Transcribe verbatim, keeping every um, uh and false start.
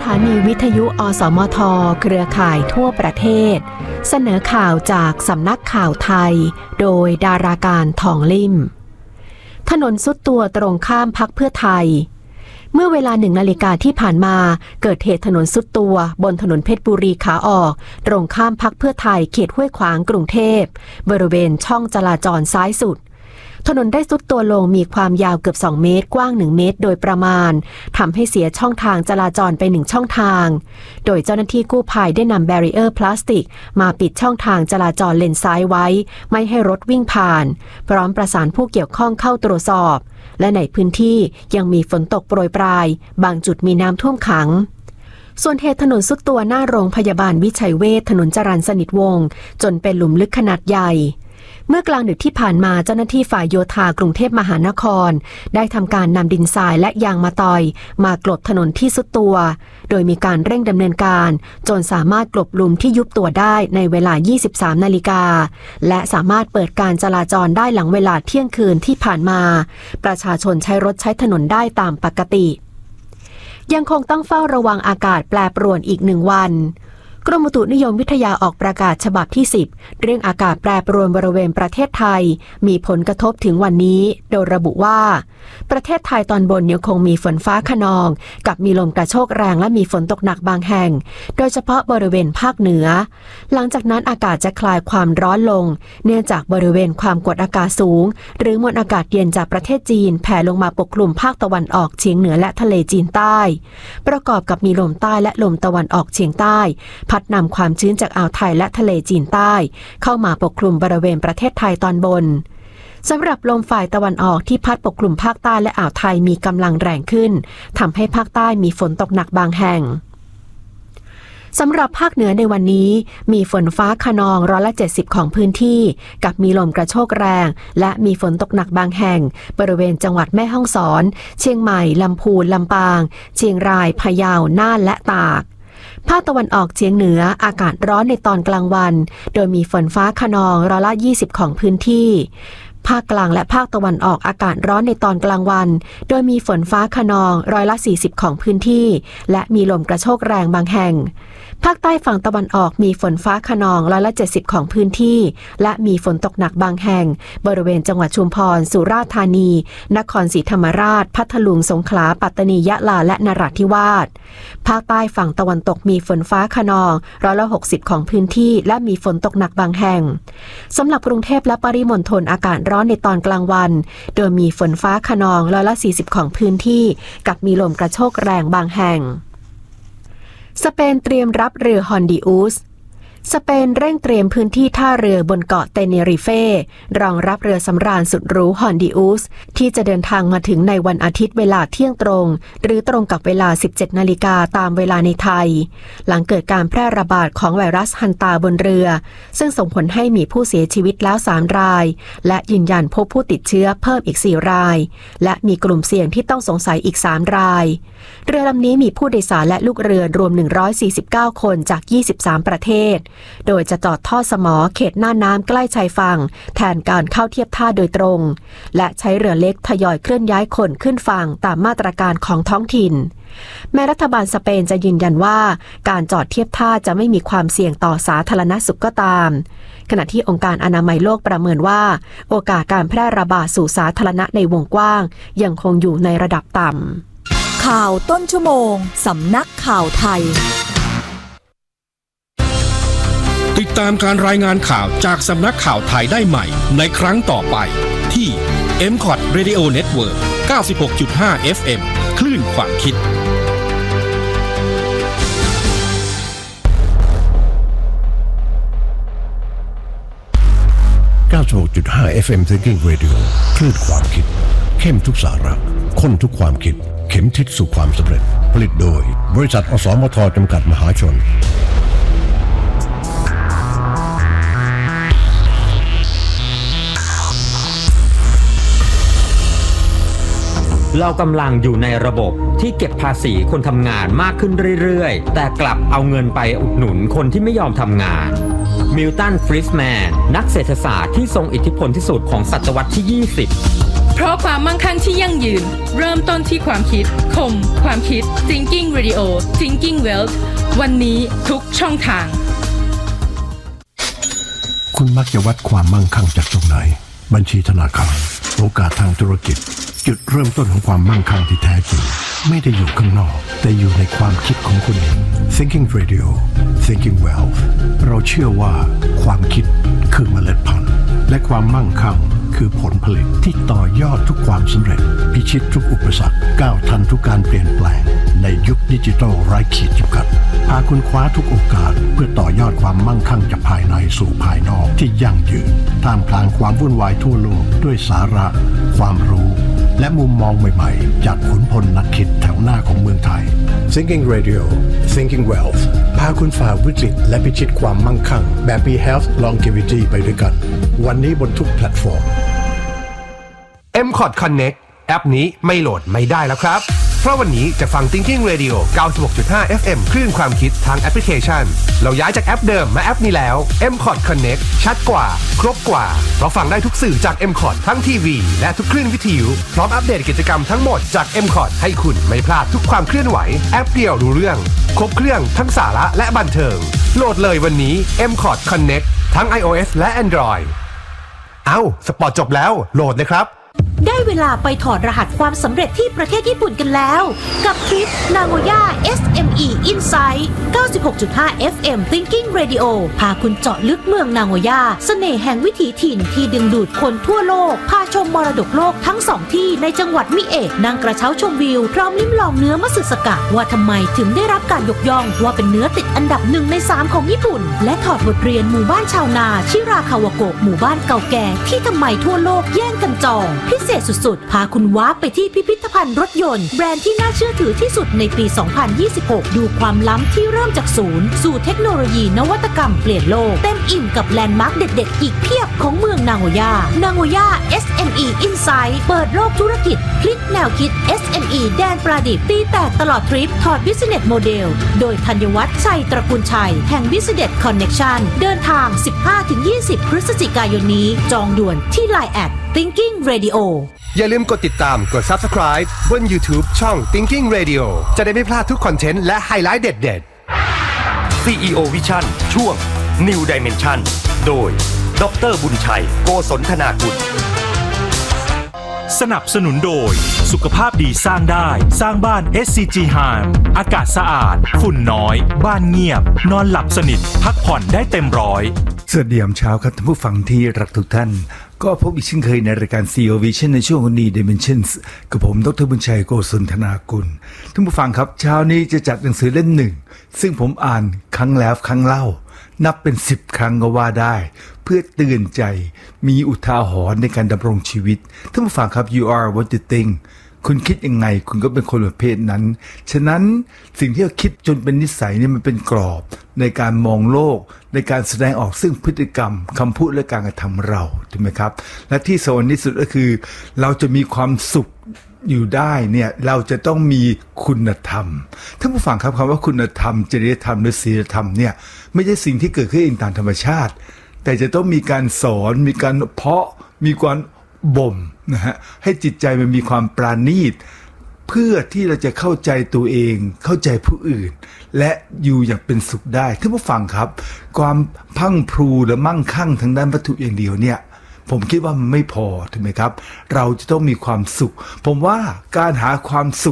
ถานีวิทยุอสมทเครือข่ายทั่วประเทศเสนอข่าวจากสำนักข่าวไทยโดยดาราการทองลิ่มถนนสุดตัวตรงข้ามพรรคเพื่อไทยเมื่อเวลาหนึ่งนาฬิกาที่ผ่านมาเกิดเหตุถนนสุดตัวบนถนนเพชรบุรีขาออกตรงข้ามพรรคเพื่อไทยเขตห้วยขวางกรุงเทพบริเวณช่องจราจรซ้ายสุดถนนได้ซุดตัวลงมีความยาวเกือบสองเมตรกว้างหนึ่งเมตรโดยประมาณทำให้เสียช่องทางจราจรไปหนึ่งช่องทางโดยเจ้าหน้าที่กู้ภัยได้นำแบรีเออร์พลาสติกมาปิดช่องทางจราจรเลนซ้ายไว้ไม่ให้รถวิ่งผ่านพร้อมประสานผู้เกี่ยวข้องเข้าตรวจสอบและในพื้นที่ยังมีฝนตกโปรยปรายบางจุดมีน้ำท่วมขังส่วนเหตุถนนซุดตัวหน้าโรงพยาบาลวิชัยเวชถนนจรัญสนิทวงศ์จนเป็นหลุมลึกขนาดใหญ่เมื่อกลางดึกที่ผ่านมาเจ้าหน้าที่ฝ่ายโยธากรุงเทพมหานครได้ทำการนำดินทรายและยางมะตอยมากลบถนนที่ซุดตัวโดยมีการเร่งดำเนินการจนสามารถกลบหลุมที่ยุบตัวได้ในเวลา ยี่สิบสามนาฬิกาและสามารถเปิดการจราจรได้หลังเวลาเที่ยงคืนที่ผ่านมาประชาชนใช้รถใช้ถนนได้ตามปกติยังคงต้องเฝ้าระวังอากาศแปรปรวนอีกหนึ่งวันกรมอุตุนิยมวิทยาออกประกาศฉบับที่สิบเรื่องอากาศแปรปรวนบริเวณประเทศไทยมีผลกระทบถึงวันนี้โดยระบุว่าประเทศไทยตอนบนยังคงมีฝนฟ้าคะนองกับมีลมกระโชกแรงและมีฝนตกหนักบางแห่งโดยเฉพาะบริเวณภาคเหนือหลังจากนั้นอากาศจะคลายความร้อนลงเนื่องจากบริเวณความกดอากาศสูงหรือมวลอากาศเย็นจากประเทศจีนแผ่ลงมาปกคลุมภาคตะวันออกเฉียงเหนือและทะเลจีนใต้ประกอบกับมีลมใต้และลมตะวันออกเฉียงใต้พัดนำความชื้นจากอ่าวไทยและทะเลจีนใต้เข้ามาปกคลุมบริเวณประเทศไทยตอนบนสำหรับลมฝ่ายตะวันออกที่พัดปกคลุมภาคใต้และอ่าวไทยมีกำลังแรงขึ้นทำให้ภาคใต้มีฝนตกหนักบางแห่งสำหรับภาคเหนือในวันนี้มีฝนฟ้าคะนองร้อยละเจ็ดสิบของพื้นที่กับมีลมกระโชกแรงและมีฝนตกหนักบางแห่งบริเวณจังหวัดแม่ฮ่องสอนเชียงใหม่ลำพูนลำปางเชียงรายพะเยาน่านและตากภาคตะวันออกเฉียงเหนืออากาศร้อนในตอนกลางวันโดยมีฝนฟ้าคะนองร้อยละยี่สิบของพื้นที่ภาคกลางและภาคตะวันออกอากาศร้อนในตอนกลางวันโดยมีฝนฟ้าคะนองร้อยละสี่สิบของพื้นที่และมีลมกระโชกแรงบางแห่งภาคใต้ฝั่งตะวันออกมีฝนฟ้าคะนองร้อยละเจ็ดสิบของพื้นที่และมีฝนตกหนักบางแห่งบริเวณจังหวัดชุมพรสุราษฎร์ธานีนครศรีธรรมราชพัทลุงสงขลาปัตตานียะลาและนราธิวาสภาคใต้ฝั่งตะวันตกมีฝนฟ้าคะนองร้อยละหกสิบของพื้นที่และมีฝนตกหนักบางแห่งสำหรับกรุงเทพและปริมณฑลอากาศร้อนในตอนกลางวันโดยมีฝนฟ้าคะนองร้อยละสี่สิบของพื้นที่กับมีลมกระโชกแรงบางแห่งสเปนเตรียมรับเรือฮอนดิอุสสเปนเร่งเตรียมพื้นที่ท่าเรือบนเกาะเตเนริเฟ่รองรับเรือสำราญสุดหรูฮอนดิอุสที่จะเดินทางมาถึงในวันอาทิตย์เวลาเที่ยงตรงหรือตรงกับเวลา สิบเจ็ดนาฬิกาตามเวลาในไทยหลังเกิดการแพร่ระบาดของไวรัสฮันตาบนเรือซึ่งส่งผลให้มีผู้เสียชีวิตแล้วสามรายและยืนยันพบผู้ติดเชื้อเพิ่มอีกสี่รายและมีกลุ่มเสี่ยงที่ต้องสงสัยอีกสามรายเรือลำนี้มีผู้โดยสารและลูกเรือรวมหนึ่งร้อยสี่สิบเก้าคนจากยี่สิบสามประเทศโดยจะจอดท่อสมอเขตหน้าน้ำใกล้ชายฝั่งแทนการเข้าเทียบท่าโดยตรงและใช้เรือเล็กทยอยเคลื่อนย้ายคนขึ้นฝั่งตามมาตรการของท้องถิ่นแม้รัฐบาลสเปนจะยืนยันว่าการจอดเทียบท่าจะไม่มีความเสี่ยงต่อสาธารณสุขก็ตามขณะที่องค์การอนามัยโลกประเมินว่าโอกาสการแพร่ระบาดสู่สาธารณะในวงกว้างยังคงอยู่ในระดับต่ำข่าวต้นชั่วโมงสำนักข่าวไทยติดตามการรายงานข่าวจากสำนักข่าวไทยได้ใหม่ในครั้งต่อไปที่ เอ็ม คอท Radio Network เก้าสิบหกจุดห้า เอฟ เอ็ม คลื่นความคิดเก้าสิบหกจุดห้า เอฟ เอ็ม Thinking Radio คลื่นความคิดเข้มทุกสาระข้นทุกความคิดเข็มทิศสู่ความสำเร็จผลิตโดยบริษัทอสมทจำกัดมหาชนเรากำลังอยู่ในระบบที่เก็บภาษีคนทำงานมากขึ้นเรื่อยๆแต่กลับเอาเงินไปอุดหนุนคนที่ไม่ยอมทำงานมิลตัน ฟริสแมนนักเศรษฐศาสตร์ที่ทรงอิทธิพลที่สุดของศตวรรษที่ยี่สิบเพราะความมั่งคั่งที่ยั่งยืนเริ่มต้นที่ความคิดคมความคิด Thinking Radio Thinking Wealth วันนี้ทุกช่องทางคุณมักจะวัดความมั่งคั่งจากตรงไหนบัญชีธนาคารโอกาสทางธุรกิจจุดเริ่มต้นของความมั่งคั่งที่แท้จริงไม่ได้อยู่ข้างนอกแต่อยู่ในความคิดของคุณเอง Thinking Radio Thinking Wealth เราเชื่อว่าความคิดคือเมล็ดพันธุ์และความมั่งคั่งคือผลผลิตที่ต่อยอดทุกความสำเร็จพิชิตทุกอุปสรรคก้าวทันทุกการเปลี่ยนแปลงในยุคดิจิทัลไร้ขีดจำกัดพาคุณคว้าทุกโอกาสเพื่อต่อยอดความมั่งคั่งจากภายในสู่ภายนอกที่ยั่งยืนท่ามกลางความวุ่นวายทั่วโลกด้วยสาระความรู้และมุมมองใหม่ๆจากขุนพลนักคิดแถวหน้าของเมืองไทย Thinking Radio Thinking Wealth พาคุณฝ่าวิกฤตและพิชิตความมั่งคั่งแบบมี Health Longevity ไปด้วยกันวันนี้บนทุกแพลตฟอร์มเอ็ม คอร์ด Connect แอปนี้ไม่โหลดไม่ได้แล้วครับเพราะวันนี้จะฟัง Thinking Radio เก้าสิบหกจุดห้า เอฟ เอ็ม คลื่นความคิดทางแอปพลิเคชันเราย้ายจากแอปเดิมมาแอปนี้แล้ว เอ็ม คอร์ด Connect ชัดกว่าครบกว่าเพราะฟังได้ทุกสื่อจาก เอ็ม คอร์ด ทั้งทีวีและทุกคลื่นวิทยุพร้อมอัปเดตกิจกรรมทั้งหมดจาก เอ็ม คอร์ด ให้คุณไม่พลาดทุกความเคลื่อนไหวแอปเดียวรู้เรื่องครบเครื่องทั้งสาระและบันเทิงโหลดเลยวันนี้ เอ็ม คอร์ด Connect ทั้ง iOS และ Android เอ้าสปอร์ตจบแล้วโหลดเลยครับได้เวลาไปถอดรหัสความสำเร็จที่ประเทศญี่ปุ่นกันแล้วกับทริป Nagoya เอส เอ็ม อี Insight เก้าสิบหกจุดห้า เอฟ เอ็ม Thinking Radio พาคุณเจาะลึกเมืองนาโกย่าเสน่ห์แห่งวิถีถิ่นที่ดึงดูดคนทั่วโลกพาชมมรดกโลกทั้งสองที่ในจังหวัดมิเอะนั่งกระเช้าชมวิวพร้อมลิ้มลองเนื้อมัตสึสกะว่าทำไมถึงได้รับการยกย่องว่าเป็นเนื้อติดอันดับหนึ่งในสามของญี่ปุ่นและถอดบทเรียนหมู่บ้านชาวนาชิราคาวาโกะหมู่บ้านเก่าแก่ที่ทำไมทั่วโลกแย่งกันจองพิเศษสุดๆพาคุณว้าไปที่พิพิธภัณฑ์รถยนต์แบรนด์ที่น่าเชื่อถือที่สุดในปี สองพันยี่สิบหก ดูความล้ำที่เริ่มจากศูนย์สู่เทคโนโลยีนวัตกรรมเปลี่ยนโลกเต็มอิ่มกับแลนด์มาร์คเด็ดๆอีกเพียบของเมืองนาโกย่านาโกย่า เอส เอ็ม อี Insight เปิดโลกธุรกิจพลิกแนวคิด เอส เอ็ม อี แดนประดิษฐ์ตีแตกตลอดทริปถอด Business Model โดยธัญวัฒน์ชัยตระกูลชัยแห่ง Business Connection เดินทาง สิบห้าถึงยี่สิบ พฤศจิกายนนี้จองด่วนที่ ไลน์ แอท Thinking Radio อย่าลืมกดติดตามกด Subscribe บน YouTube ช่อง Thinking Radio จะได้ไม่พลาดทุกคอนเทนต์และไฮไลท์เด็ดๆ ซี อี โอ Vision ช่วง New Dimension โดยดร.บุญชัยโกศลธนากุลสนับสนุนโดยสุขภาพดีสร้างได้สร้างบ้าน เอส ซี จี Harm อากาศสะอาดฝุ่นน้อยบ้านเงียบนอนหลับสนิทพักผ่อนได้เต็มร้อยสวัสดียามเช้าครับท่านผู้ฟังที่รักทุกท่านก็พบอีกเช่นเคยในรายการ ซี อี โอ Vision ในช่วง New Dimensions กับผมดร.บุญชัยโกศลธนากุลท่านผู้ฟังครับเช้านี้จะจัดหนังสือเล่มหนึ่งซึ่งผมอ่านครั้งแล้วครั้งเล่านับเป็นสิบครั้งก็ว่าได้เพื่อเตือนใจมีอุทาหรณ์ในการดำรงชีวิตท่านผู้ฟังครับ you are what you think คุณคิดยังไงคุณก็เป็นคนประเภทนั้นฉะนั้นสิ่งที่เราคิดจนเป็นนิสัยนี่มันเป็นกรอบในการมองโลกในการแสดงออกซึ่งพฤติกรรมคำพูดและการกระทำเราถูกไหมครับและที่สำคัญที่สุดก็คือเราจะมีความสุขอยู่ได้เนี่ยเราจะต้องมีคุณธรรมท่านผู้ฟังครับคำว่าคุณธรรมจริยธรรมหรือศีลธรรมเนี่ยไม่ใช่สิ่งที่เกิดขึ้นเองตามธรรมชาติแต่จะต้องมีการสอนมีการเพาะมีการบ่มนะฮะให้จิตใจมันมีความปราณีตเพื่อที่เราจะเข้าใจตัวเองเข้าใจผู้อื่นและอยู่อย่างเป็นสุขได้ท่านผู้ฟังครับความพังพรูและมั่งคั่งทางด้านวัตถุอย่างเดียวเนี่ยผมคิดว่ามันไม่พอถูกไหมครับเราจะต้องมีความสุขผมว่าการหาความสุข